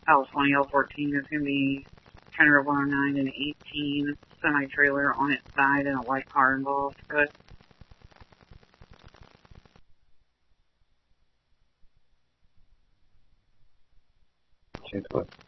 California L14 is going to be Turner 109 and 18 semi-trailer on its side and a white car involved. Good. Change what?